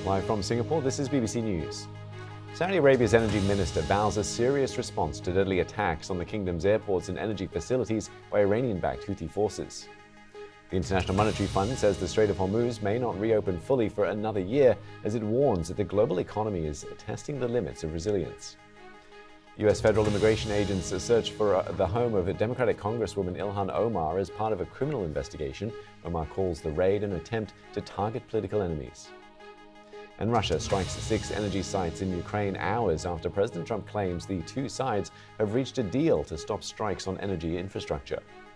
Live from Singapore, this is BBC News. Saudi Arabia's energy minister vows a serious response to deadly attacks on the kingdom's airports and energy facilities by Iranian-backed Houthi forces. The International Monetary Fund says the Strait of Hormuz may not reopen fully for another year, as it warns that the global economy is testing the limits of resilience. U.S. federal immigration agents search for the home of a Democratic Congresswoman Ilhan Omar as part of a criminal investigation. Omar calls the raid an attempt to target political enemies. And Russia strikes 6 energy sites in Ukraine hours after President Trump claims the two sides have reached a deal to stop strikes on energy infrastructure.